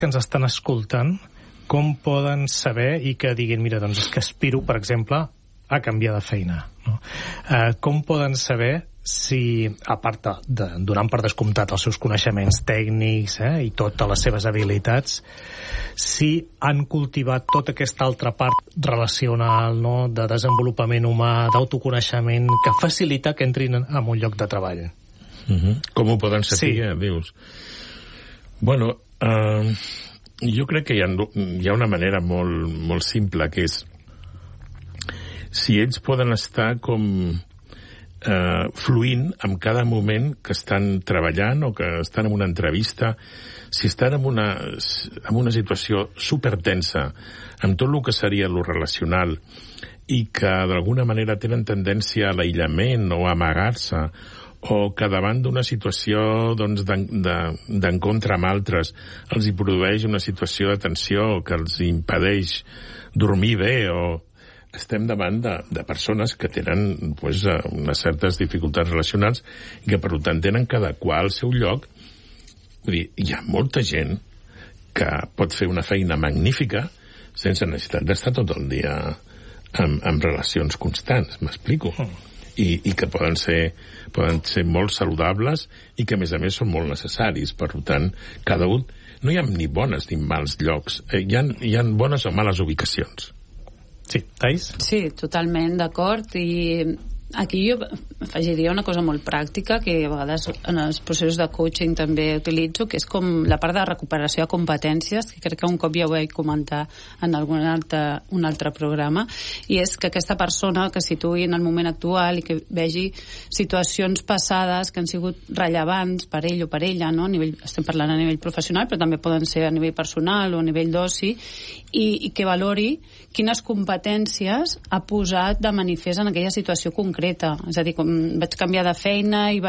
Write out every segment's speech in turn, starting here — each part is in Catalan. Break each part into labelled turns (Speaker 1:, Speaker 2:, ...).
Speaker 1: que ens estan escoltant, com poden saber i que diguin, mira, doncs és que aspiro, per exemple, a canviar de feina, no? Com poden saber si, a part donant per descomptat els seus coneixements tècnics i totes les seves habilitats, si han cultivat tota aquesta altra part relacional, no? De desenvolupament humà, d'autoconeixement, que facilita que entrin en un lloc de treball?
Speaker 2: Com ho poden saber, dius? Bueno, jo crec que hi ha una manera molt simple, que és si ells poden estar com fluint en cada moment que estan treballant o que estan en una entrevista, si estan en una situació supertensa amb tot el que seria lo relacional i que d'alguna manera tenen tendència a l'aïllament o a amagar-se, o que davant d'una situació d'encontre amb altres els hi produeix una situació de tensió que els impedeix dormir bé, o estem davant de persones que tenen unes certes dificultats relacionals i que per tant tenen que adequar el seu lloc. Vull dir, hi ha molta gent que pot fer una feina magnífica sense necessitat d'estar tot el dia amb relacions constants, m'explico? I que poden ser molt saludables i que a més són molt necessaris. Per tant, cada un, no hi ha ni bones ni mals llocs, hi ha bones o males ubicacions.
Speaker 1: Sí, Thais?
Speaker 3: Sí, totalment d'acord, i aquí jo afegiria una cosa molt pràctica que a vegades en els processos de coaching també utilitzo, que és com la part de recuperació de competències, que crec que un cop ja ho vaig comentar en un altre programa, i és que aquesta persona que situï en el moment actual i que vegi situacions passades que han sigut rellevants per ell o per ella, no? Estem parlant a nivell professional, però també poden ser a nivell personal o a nivell d'oci, i que valori quines competències ha posat de manifest en aquella situació concreta. És a dir, com vaig canviar de feina i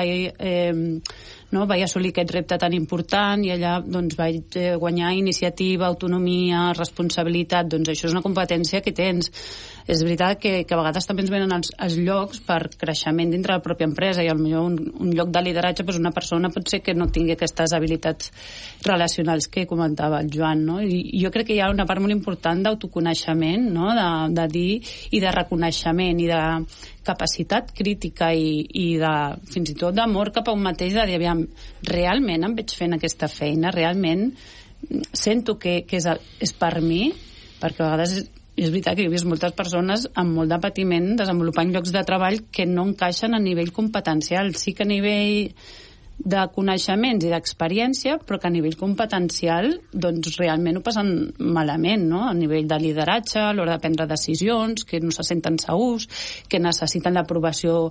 Speaker 3: vaig assolir aquest repte tan important i allà doncs, vaig guanyar iniciativa, autonomia, responsabilitat. Doncs això és una competència que tens. És veritat que a vegades també ens venen els llocs per creixement dintre de la pròpia empresa, i potser un lloc de lideratge, doncs una persona pot ser que no tingui aquestes habilitats relacionals que comentava el Joan, no? I jo crec que hi ha una part molt important d'autoconeixement, no? de dir, i de reconeixement i de capacitat crítica i de, fins i tot d'amor cap a un mateix, de dir, aviam, realment em veig fent aquesta feina, realment sento que és per mi, perquè a vegades és veritat que he vist moltes persones amb molt de patiment desenvolupant llocs de treball que no encaixen a nivell competencial, sí que a nivell de coneixements i d'experiència, però que a nivell competencial doncs realment ho passen malament, no? A nivell de lideratge, a l'hora de prendre decisions, que no se senten segurs, que necessiten l'aprovació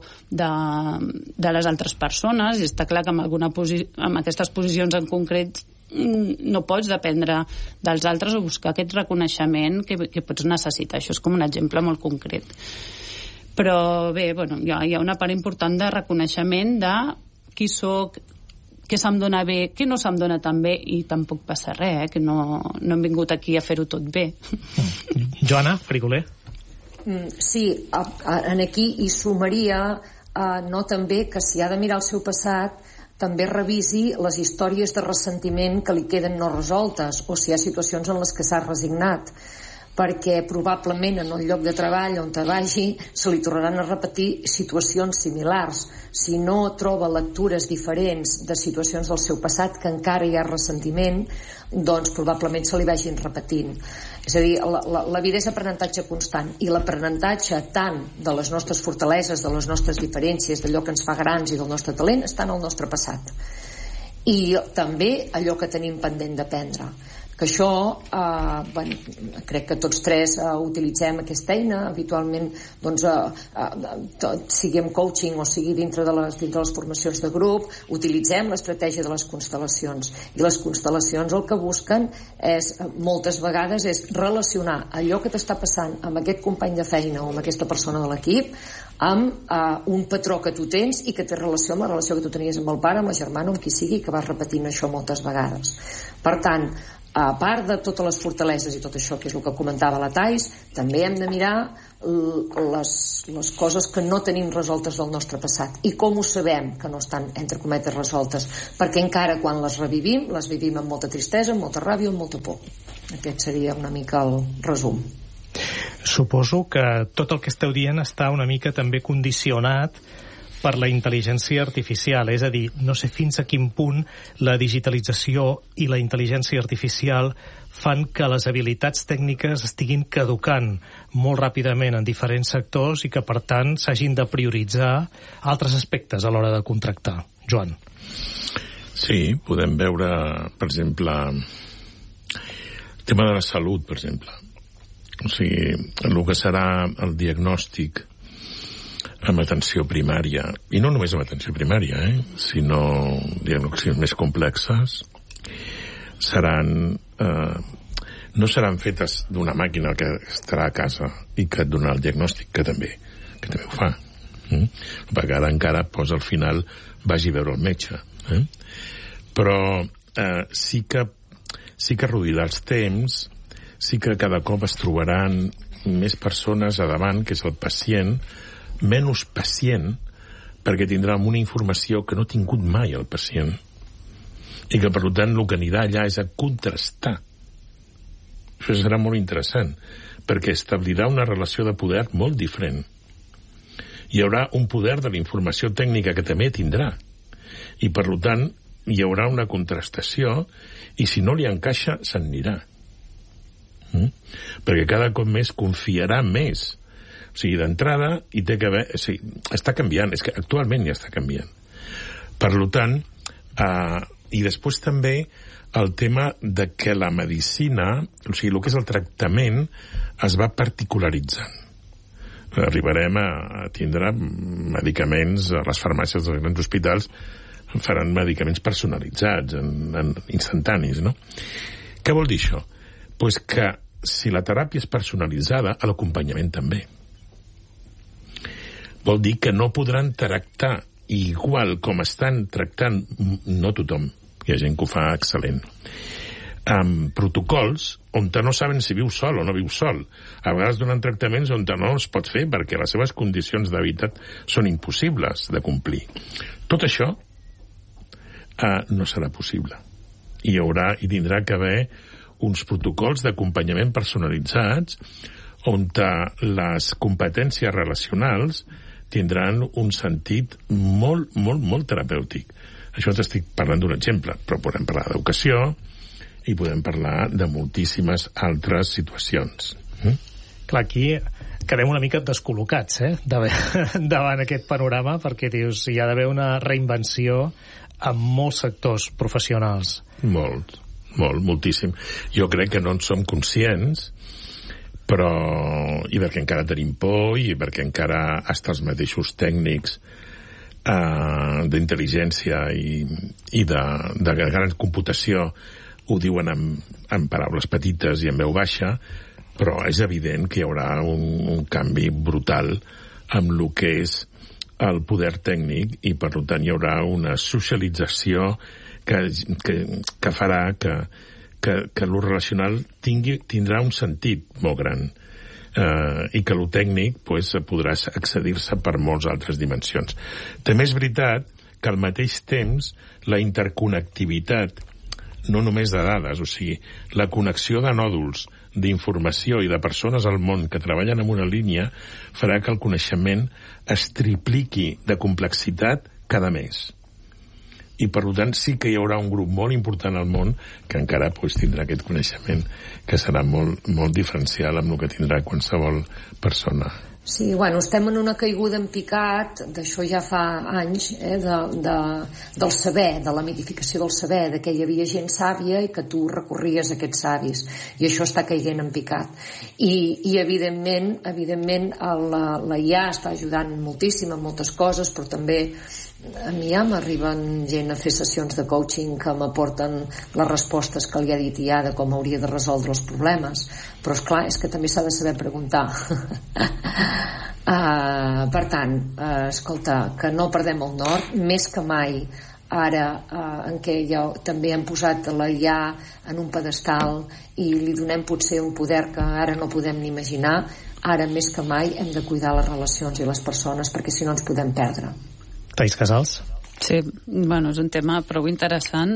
Speaker 3: de les altres persones, i està clar que amb aquestes posicions en concret no pots dependre dels altres o buscar aquest reconeixement que pots necessitar. Això és com un exemple molt concret. Però bé, hi ha una part important de reconeixement de qui soc, què se'm dona bé, què no se'm dona tan bé, i tampoc passa res, que no hem vingut aquí a fer-ho tot bé.
Speaker 1: Joana, Frigoler?
Speaker 4: Sí, aquí hi sumaria també que si ha de mirar el seu passat, també revisi les històries de ressentiment que li queden no resoltes, o si hi ha situacions en les que s'ha resignat, perquè probablement en un lloc de treball on te vagi se li tornaran a repetir situacions similars. Si no troba lectures diferents de situacions del seu passat que encara hi ha ressentiment, doncs probablement se li vagin repetint. És a dir, la vida és aprenentatge constant, i l'aprenentatge tant de les nostres fortaleses, de les nostres diferències, d'allò que ens fa grans i del nostre talent, està en el nostre passat. I també allò que tenim pendent d'aprendre. Que això, crec que tots tres utilitzem aquesta eina habitualment, doncs, sigui en coaching o sigui dintre de les formacions de grup, utilitzem l'estratègia de les constel·lacions, i les constel·lacions el que busquen moltes vegades és relacionar allò que t'està passant amb aquest company de feina o amb aquesta persona de l'equip amb un patró que tu tens i que té relació amb la relació que tu tenies amb el pare, amb la germana o amb qui sigui, que vas repetint això moltes vegades. Per tant, a part de totes les fortaleses i tot això, que és el que comentava la Thais, també hem de mirar les coses que no tenim resoltes del nostre passat i com ho sabem que no estan, entre cometes, resoltes, perquè encara quan les revivim, les vivim amb molta tristesa, amb molta ràbia, amb molta por. Aquest seria una mica el resum.
Speaker 1: Suposo que tot el que esteu dient està una mica també condicionat per la intel·ligència artificial, és a dir, no sé fins a quin punt la digitalització i la intel·ligència artificial fan que les habilitats tècniques estiguin caducant molt ràpidament en diferents sectors i que, per tant, s'hagin de prioritzar altres aspectes a l'hora de contractar. Joan.
Speaker 2: Sí, podem veure, per exemple, el tema de la salut, per exemple. O sigui, el que serà el diagnòstic amb atenció primària, i no només amb atenció primària, sinó diagnòstics més complexes, no seran fetes d'una màquina que estarà a casa i que et donarà el diagnòstic, que també ho fa. Perquè ara encara posa al final vagi a veure el metge. Però sí que reduirà els temps, sí que cada cop es trobaran més persones a davant, que és el pacient, menys pacient, perquè tindrà una informació que no ha tingut mai el pacient i que, per tant, el que anirà allà és a contrastar. Això serà molt interessant, perquè establirà una relació de poder molt diferent. Hi haurà un poder de la informació tècnica que també tindrà, i, per tant, hi haurà una contrastació, i si no li encaixa, se'n anirà. Perquè cada cop més confiarà més. O sigui, d'entrada, hi té que haver... O sigui, està canviant, és que actualment ja està canviant. Per tant, i després també el tema de que la medicina, o sigui, el que és el tractament, es va particularitzant. Arribarem a tindre medicaments, a les farmàcies dels grans hospitals faran medicaments personalitzats, instantanis, no? Què vol dir això? Pues que si la teràpia és personalitzada, l'acompanyament també. Vol dir que no podran tractar igual com estan tractant, no tothom, hi ha gent que ho fa excel·lent, amb protocols on no saben si viu sol o no viu sol. A vegades donen tractaments on no es pot fer perquè les seves condicions d'hàbitat són impossibles de complir. Tot això no serà possible. Hi tindrà que haver uns protocols d'acompanyament personalitzats on les competències relacionals tindran un sentit molt, molt, molt terapèutic. Això t'estic parlant d'un exemple, però podem parlar d'educació i podem parlar de moltíssimes altres situacions.
Speaker 1: Clar, aquí quedem una mica descol·locats, davant aquest panorama, perquè dius, hi ha d'haver una reinvenció en molts sectors professionals. Moltíssim. Jo crec que no en som conscients, i perquè encara tenim por i perquè encara hasta els mateixos tècnics d'intel·ligència i de gran computació ho diuen en paraules petites i en veu baixa, però és evident que hi haurà un canvi brutal amb el que és el poder tècnic i, per tant, hi haurà una socialització que farà que lo relacional tindrà un sentit molt gran i que lo tècnic podrà accedir-se per moltes altres dimensions. També és veritat que al mateix temps la interconnectivitat, no només de dades, o sigui, la connexió de nòduls, d'informació i de persones al món que treballen en una línia farà que el coneixement es tripliqui de complexitat cada mes. I, per tant, sí que hi haurà un grup molt important al món que encara tindrà aquest coneixement que serà molt, molt diferencial amb el que tindrà qualsevol persona.
Speaker 4: Sí, estem en una caiguda en picat, d'això ja fa anys, del saber, de la mitificació del saber, de que hi havia gent sàvia i que tu recorries a aquests savis, i això està caient en picat. I evidentment, la IA està ajudant moltíssim en moltes coses, però també a mi ja m'arriben gent a fer sessions de coaching que m'aporten les respostes que li ha dit IA de com hauria de resoldre els problemes, però esclar, és que també s'ha de saber preguntar. Per tant, escolta, que no perdem el nord, més que mai ara en què ja també hem posat la IA en un pedestal i li donem potser un poder que ara no podem ni imaginar, ara més que mai hem de cuidar les relacions i les persones, perquè si no ens podem perdre.
Speaker 1: Thais Casals?
Speaker 3: Sí, bueno, és un tema prou interessant.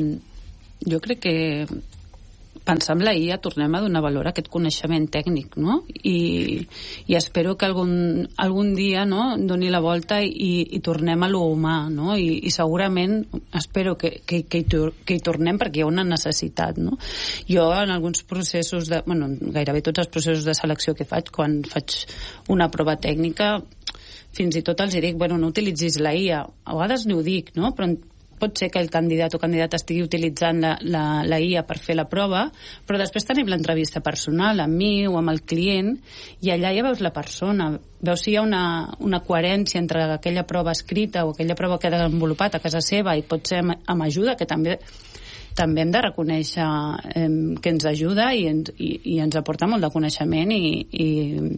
Speaker 3: Jo crec que pensar en la IA tornem a donar valor a aquest coneixement tècnic, no? I espero que algun dia, no, doni la volta i tornem a lo humà, no? I segurament espero que hi tornem perquè hi ha una necessitat, no? Jo en alguns processos gairebé tots els processos de selecció que faig, quan faig una prova tècnica, fins i tot els dic, no utilitzis la IA. A vegades no ho dic, no? Però pot ser que el candidat o candidata estigui utilitzant la IA per fer la prova, però després tenim l'entrevista personal amb mi o amb el client, i allà ja veus la persona, veus si hi ha una coherència entre aquella prova escrita o aquella prova que ha desenvolupat a casa seva, i pot ser amb ajuda, que també hem de reconèixer que ens ajuda i ens aporta molt de coneixement i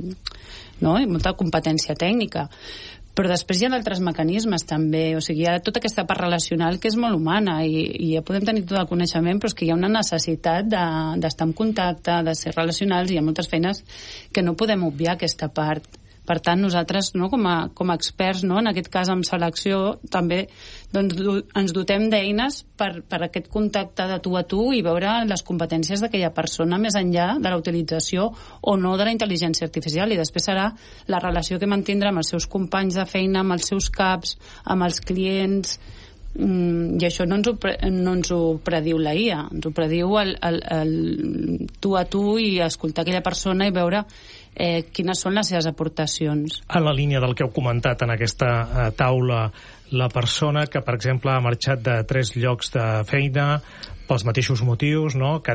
Speaker 3: molta competència tècnica. Però després hi ha altres mecanismes també, o sigui, hi ha tota aquesta part relacional que és molt humana i ja podem tenir tot el coneixement, però és que hi ha una necessitat d'estar en contacte, de ser relacionals, i hi ha moltes feines que no podem obviar aquesta part. Per tant, nosaltres, com a experts, en aquest cas amb selecció, també ens dotem d'eines per aquest contacte de tu a tu i veure les competències d'aquella persona més enllà de la utilització o no de la intel·ligència artificial, i després serà la relació que mantindrà amb els seus companys de feina, amb els seus caps, amb els clients, i això no ens ho prediu la IA, ens ho prediu el tu a tu i escoltar aquella persona i veure quines són les seves aportacions.
Speaker 1: En la línia del que heu comentat en aquesta taula, la persona que, per exemple, ha marxat de 3 llocs de feina pels mateixos motius, no? que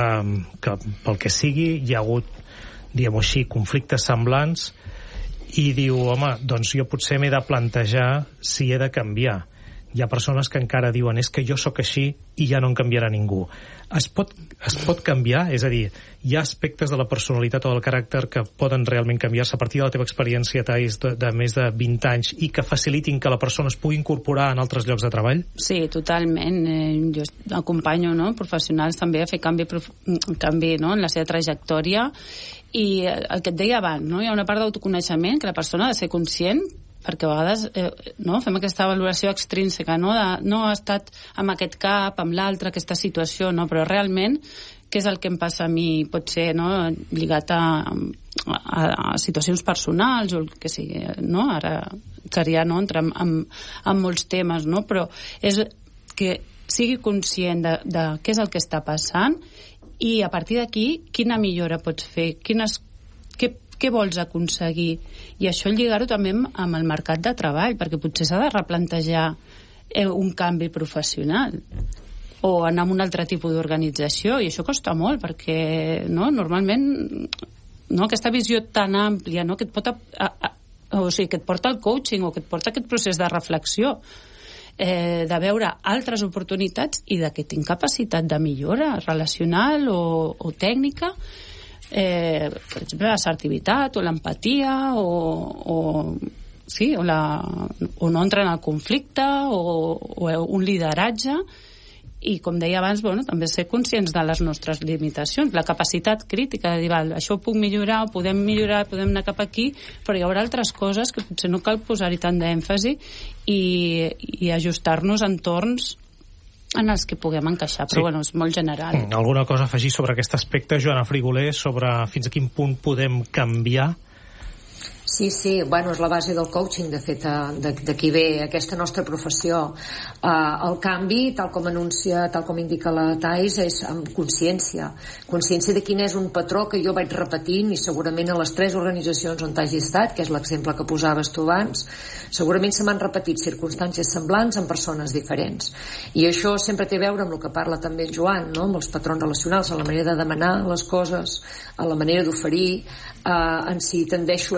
Speaker 1: pel que sigui hi ha hagut, diguem-ho així, conflictes semblants, i diu, home, doncs jo potser m'he de plantejar si he de canviar. Hi ha persones que encara diuen, és que jo sóc així i ja no en canviarà ningú. Es pot canviar? És a dir, hi ha aspectes de la personalitat o del caràcter que poden realment canviar-se a partir de la teva experiència, Thais, de més de 20 anys, i que facilitin que la persona es pugui incorporar en altres llocs de treball?
Speaker 3: Sí, totalment. Jo acompanyo professionals també a fer canvi en la seva trajectòria, i el que et deia abans, hi ha una part d'autoconeixement que la persona ha de ser conscient, perquè a vegades fem aquesta valoració extrínseca, no ha estat amb aquest cap, amb l'altre, aquesta situació, però realment què és el que em passa a mi, pot ser lligat a situacions personals o el que sigui, ara seria entrar en molts temes, però és que sigui conscient de què és el que està passant, i a partir d'aquí quina millora pots fer, què vols aconseguir, i això lligar-ho també amb el mercat de treball, perquè potser s'ha de replantejar un canvi professional o anar a un altre tipus d'organització, i això costa molt perquè normalment aquesta visió tan àmplia que et pot que et porta al coaching o que et porta aquest procés de reflexió, de veure altres oportunitats i de que tinc capacitat de millora relacional o tècnica, per exemple l'assertivitat o l'empatia o no entrar en el conflicte o un lideratge, i com deia abans, també ser conscients de les nostres limitacions, la capacitat crítica de dir, això ho puc millorar, ho podem millorar, podem anar cap aquí, però hi haurà altres coses que potser no cal posar-hi tant d'èmfasi i ajustar-nos a entorns en els que puguem encaixar, però és molt general.
Speaker 1: Alguna cosa a afegir sobre aquest aspecte, Joana Frigoler, sobre fins a quin punt podem canviar?
Speaker 4: Sí, és la base del coaching, de fet, d'aquí ve aquesta nostra professió. El canvi, tal com indica la Thais, és amb consciència de quin és un patró que jo vaig repetint, i segurament a les 3 organitzacions on hagi estat, que és l'exemple que posaves tu abans, segurament se m'han repetit circumstàncies semblants en persones diferents, i això sempre té a veure amb el que parla també el Joan, amb els patrons relacionals, a la manera de demanar les coses, a la manera d'oferir, en si tendeixo a ser massa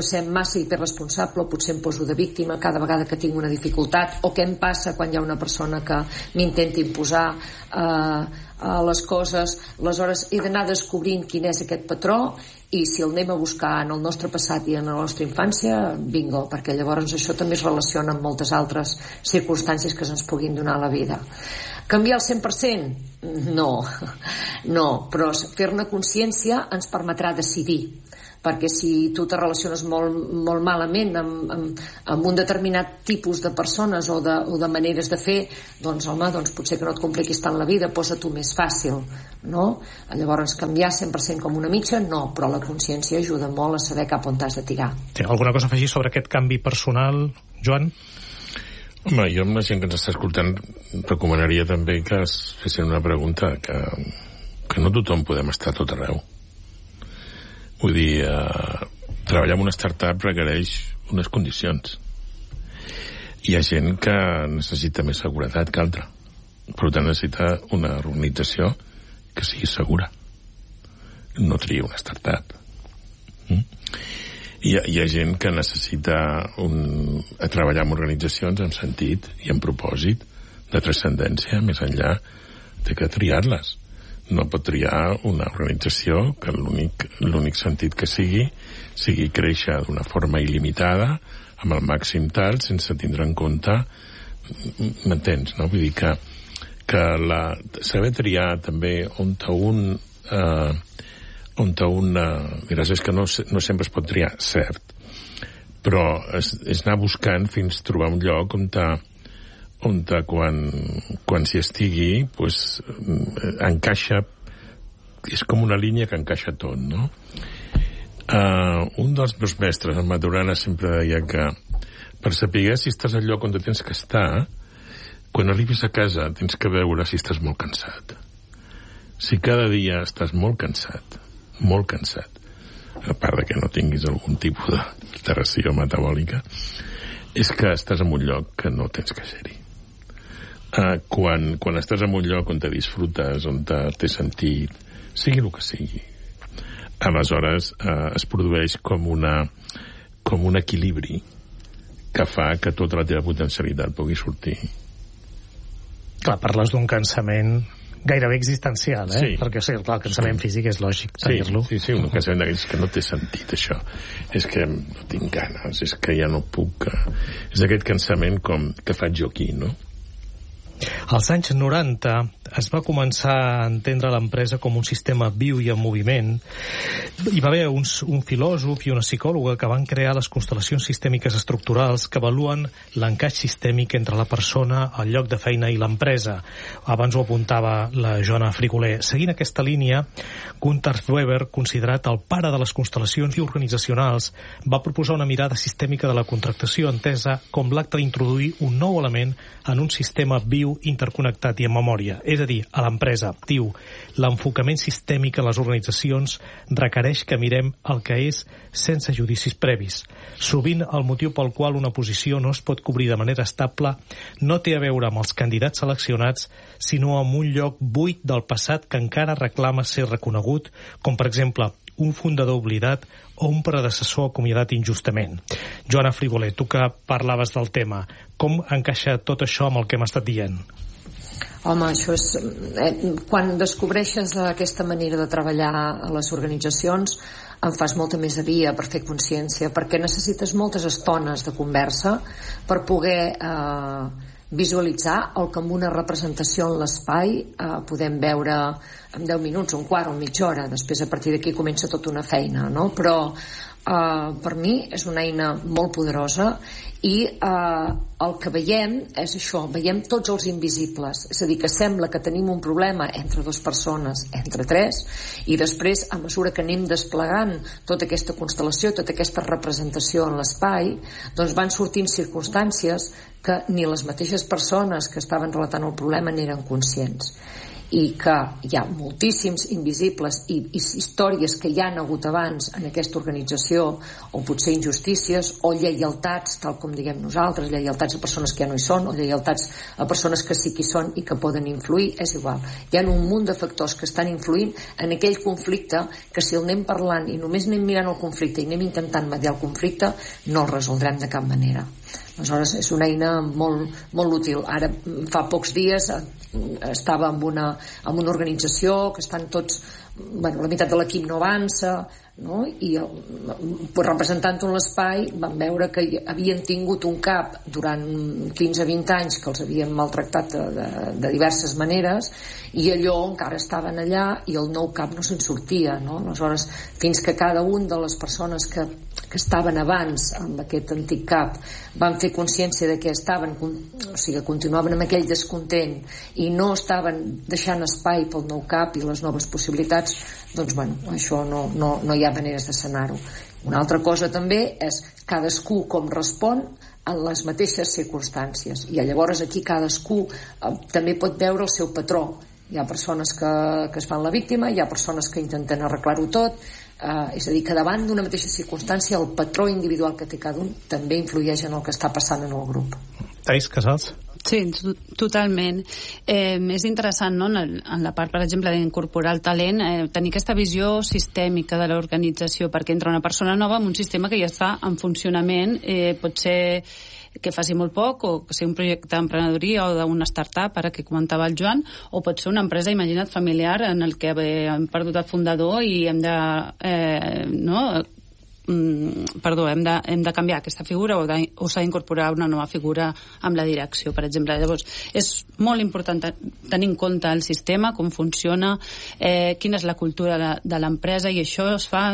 Speaker 4: massa hiperresponsable, o potser em poso de víctima cada vegada que tinc una dificultat, o què em passa quan hi ha una persona que m'intenta imposar les coses. Aleshores he d'anar descobrint quin és aquest patró, i si el anem a buscar en el nostre passat i en la nostra infància, bingo, perquè llavors això també es relaciona amb moltes altres circumstàncies que ens puguin donar a la vida. Canviar al 100%? No, però fer-ne consciència ens permetrà decidir, perquè si tu te relaciones molt malament amb un determinat tipus de persones o de maneres de fer, doncs home, potser que no et compliquis tant la vida, posa-t'ho més fàcil, no? Llavors canviar 100% com una mitja, no, però la consciència ajuda molt a saber cap on t'has de tirar.
Speaker 1: Té alguna cosa a afegir sobre aquest canvi personal, Joan?
Speaker 2: Home, jo amb la gent que ens està escoltant recomanaria també que es fessin una pregunta, que no tothom podem estar tot arreu. Vull dir, treballar en una startup requereix unes condicions. Hi ha gent que necessita més seguretat que altra. Per tant, necessita una organització que sigui segura. No tria una startup. Hi ha gent que necessita treballar en organitzacions amb sentit i amb propòsit de transcendència, més enllà de que triar-les. No pot triar una organització que l'únic sentit que sigui créixer d'una forma il·limitada, amb el màxim tal, sense tindre en compte, m'entens, no? Vull dir que saber triar també on mira, és que no sempre es pot triar, cert, però és anar buscant fins trobar un lloc on quan s'hi estigui pues, encaixa, és com una línia que encaixa tot, no? Un dels meus mestres, en Maturana, sempre deia que per saber si estàs al lloc on tens que estar, quan arribis a casa tens que veure si estàs molt cansat. Si cada dia estàs molt cansat, a part de que no tinguis algun tipus d'alteració metabòlica, és que estàs en un lloc que no tens que ser-hi. Quan estàs en un lloc on te disfrutes, on té sentit, sigui el que sigui, aleshores es produeix com un equilibri que fa que tota la teva potencialitat pugui sortir.
Speaker 1: Clar, parles d'un cansament gairebé existencial,
Speaker 2: Sí.
Speaker 1: Perquè el cansament físic és lògic tenir-lo.
Speaker 2: Sí, un cansament d'aquells que no té sentit, això. És que no tinc ganes, és que ja no puc. És aquest cansament com que faig jo aquí, no?
Speaker 1: Als anys 90 es va començar a entendre l'empresa com un sistema viu i en moviment. Hi va haver un filòsof i una psicòloga que van crear les constel·lacions sistèmiques estructurals que avaluen l'encaix sistèmic entre la persona, el lloc de feina i l'empresa. Abans ho apuntava la Joana Frigoler. Seguint aquesta línia, Gunther Weber, considerat el pare de les constel·lacions organitzacionals, va proposar una mirada sistèmica de la contractació entesa com l'acte d'introduir un nou element en un sistema viu, interconnectat i en memòria. És a dir, a l'empresa. Diu, l'enfocament sistèmic a les organitzacions requereix que mirem el que és sense judicis previs. Sovint, el motiu pel qual una posició no es pot cobrir de manera estable no té a veure amb els candidats seleccionats, sinó amb un lloc buit del passat que encara reclama ser reconegut, com per exemple un fundador oblidat o un predecessor acomiadat injustament. Joana Frigoler, tu que parlaves del tema, com encaixa tot això amb el que hem estat dient?
Speaker 4: Home, això és... quan descobreixes aquesta manera de treballar a les organitzacions em fas molta més via per fer consciència, perquè necessites moltes estones de conversa per poder visualitzar el que amb una representació en l'espai podem veure en 10 minuts, un quart o mitja hora. Després a partir d'aquí comença tota una feina, no? Però per mi és una eina molt poderosa i el que veiem és això, veiem tots els invisibles, és a dir, que sembla que tenim un problema entre dues persones, entre tres, i després a mesura que anem desplegant tota aquesta constel·lació, tota aquesta representació en l'espai, doncs van sortint circumstàncies que ni les mateixes persones que estaven relatant el problema n'eren conscients. i que hi ha moltíssims invisibles i històries que hi han hagut abans en aquesta organització, o potser injustícies o lleialtats, tal com diguem nosaltres, lleialtats a persones que ja no hi són o lleialtats a persones que sí que hi són i que poden influir, és igual. Hi ha un munt de factors que estan influint en aquell conflicte que si el anem parlant i només anem mirant el conflicte i anem intentant mediar el conflicte no el resoldrem de cap manera. Aleshores és una eina molt, molt útil. Ara fa pocs dies estava en una organització que estan tots, bueno, la meitat de l'equip no avança, no? I representant un l'espai vam veure que havien tingut un cap durant 15-20 anys que els havien maltractat de diverses maneres i allò encara estaven allà i el nou cap no se'n sortia, no? Aleshores, fins que cada un de les persones que estaven abans amb aquest antic cap van fer consciència de que estaven, o sigui, continuaven amb aquell descontent i no estaven deixant espai pel nou cap i les noves possibilitats, doncs bueno, això no hi ha maneres de sanar-ho. Una altra cosa també és cadascú com respon en les mateixes circumstàncies i llavors aquí cadascú també pot veure el seu patró. Hi ha persones que es fan la víctima, hi ha persones que intenten arreglar-ho tot, és a dir, que davant d'una mateixa circumstància el patró individual que té cada un també influeix en el que està passant en el grup.
Speaker 1: Thais Casals?
Speaker 3: Sí, totalment. És interessant, no?, en la part, per exemple, d'incorporar el talent, tenir aquesta visió sistèmica de l'organització, perquè entra una persona nova en un sistema que ja està en funcionament, pot ser que faci molt poc, o que sigui un projecte d'emprenedoria o d'una startup, ara que comentava el Joan, o pot ser una empresa, imagina't, familiar, en el que hem perdut el fundador i hem de hem de canviar aquesta figura o s'ha d'incorporar una nova figura amb la direcció, per exemple. Llavors, és molt important tenir en compte el sistema, com funciona, quina és la cultura de l'empresa, i això es fa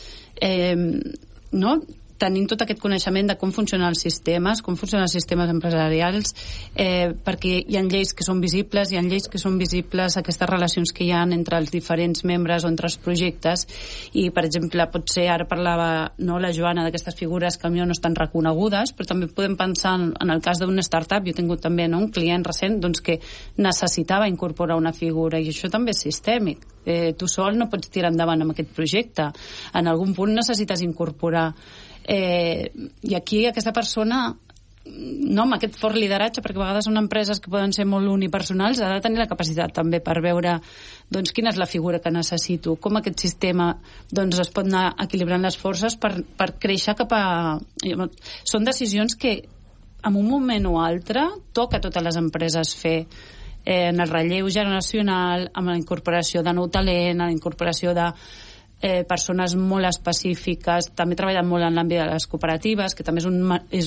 Speaker 3: tenint tot aquest coneixement de com funcionen els sistemes empresarials, perquè hi ha lleis que són visibles, aquestes relacions que hi ha entre els diferents membres o entre els projectes, i per exemple, potser ara parlava la Joana d'aquestes figures que potser no estan reconegudes, però també podem pensar en el cas d'una startup. Jo he tingut també un client recent que necessitava incorporar una figura, i això també és sistèmic. Tu sol no pots tirar endavant amb aquest projecte, en algun punt necessites incorporar, i aquí aquesta persona, amb aquest fort lideratge, perquè a vegades són empreses que poden ser molt unipersonals, ha de tenir la capacitat també per veure quina és la figura que necessito, com aquest sistema es pot anar equilibrant les forces per créixer cap a... Són decisions que en un moment o altre toca a totes les empreses fer, en el relleu generacional, amb la incorporació de nou talent, la incorporació de persones molt específiques. També treballen molt en l'àmbit de les cooperatives, que també és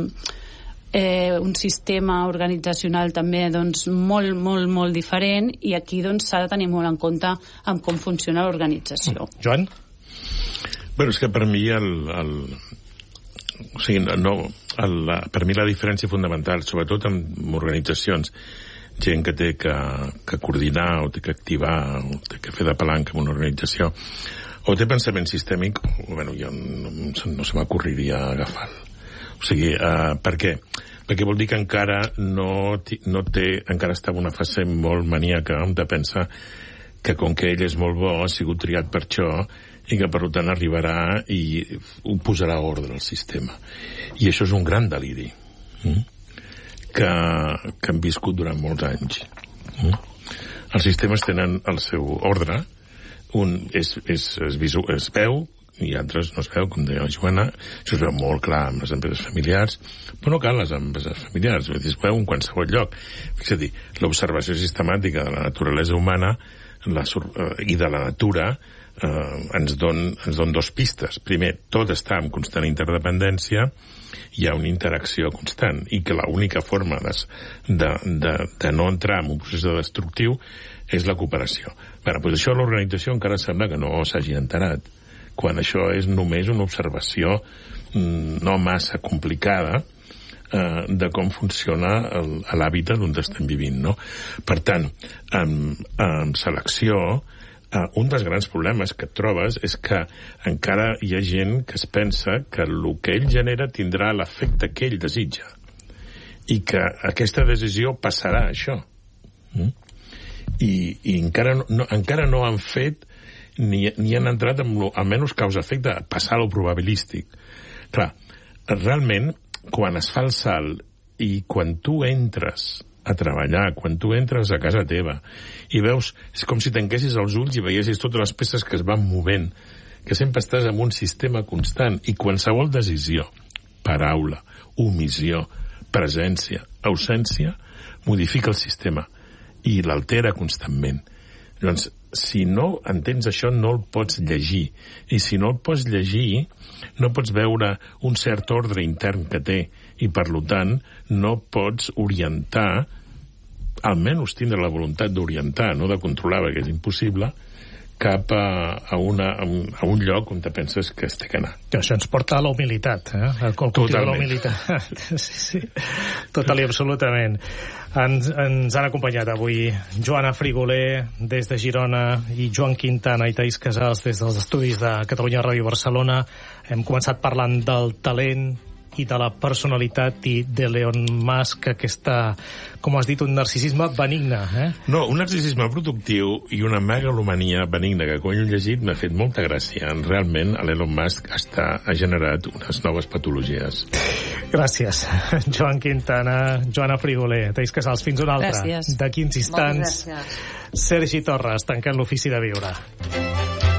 Speaker 3: un sistema organitzacional també molt, molt, molt diferent, i aquí s'ha de tenir molt en compte amb com funciona l'organització.
Speaker 1: Joan?
Speaker 2: Bueno, és que per mi per mi la diferència fundamental, sobretot en organitzacions, gent que té que coordinar o té que activar o té que fer de palanca en una organització o té pensament sistèmic, bueno, jo no se m'ocorriria agafar-lo. O sigui, per què? Perquè vol dir que encara encara està en una fase molt maníaca de pensar que com que ell és molt bo, ha sigut triat per això, i que per tant arribarà i ho posarà a ordre al sistema. I això és un gran deliri. Que han viscut durant molts anys. Els sistemes tenen el seu ordre, un es veu i altres no es veu, com deia la Joana. Això es veu molt clar amb les empreses familiars, però no cal les empreses familiars, es veu en qualsevol lloc. És a dir, l'observació sistemàtica de la naturalesa humana i de la natura ens don dos pistes. Primer, tot està en constant interdependència, hi ha una interacció constant, i que l'única forma de no entrar en un procés destructiu és la cooperació. Doncs això l'organització encara sembla que no s'hagi enterat, quan això és només una observació no massa complicada de com funciona l'hàbitat on estem vivint, no? Per tant, en selecció, un dels grans problemes que et trobes és que encara hi ha gent que es pensa que el que ell genera tindrà l'efecte que ell desitja i que aquesta decisió passarà a això. i encara no han fet ni han entrat amb almenys causa-efecte, passar a lo probabilístic. Clar, realment, quan es fa el salt i quan tu entres a treballar, quan tu entres a casa teva i veus, és com si tanquessis els ulls i veiessis totes les peces que es van movent, que sempre estàs en un sistema constant i qualsevol decisió, paraula, omissió, presència, ausència, modifica el sistema i l'altera constantment. Llavors, si no entens això, no el pots llegir. I si no el pots llegir, no pots veure un cert ordre intern que té i, per tant, no pots orientar, almenys tindre la voluntat d'orientar, no de controlar, perquè és impossible, cap a un lloc on te penses que es té que anar.
Speaker 1: Això ens porta a la humilitat, el cultiu de la humilitat. Sí. Total i absolutament. Ens han acompanyat avui Joana Frigoler des de Girona i Joan Quintana i Taís Casals des dels estudis de Catalunya Ràdio Barcelona. Hem començat parlant del talent i de la personalitat i d'Elon Musk, aquesta, com has dit, un narcisisme benigne,
Speaker 2: No, un narcisisme productiu i una megalomania benigna, que quan ho he llegit m'ha fet molta gràcia. Realment, l'Elon Musk ha generat unes noves patologies.
Speaker 1: Gràcies, Joan Quintana, Joana Frigoler, Taís Casals. Fins una altra.
Speaker 3: Gràcies.
Speaker 1: D'aquí uns instants, Sergi Torres, tancant l'Ofici de Viure.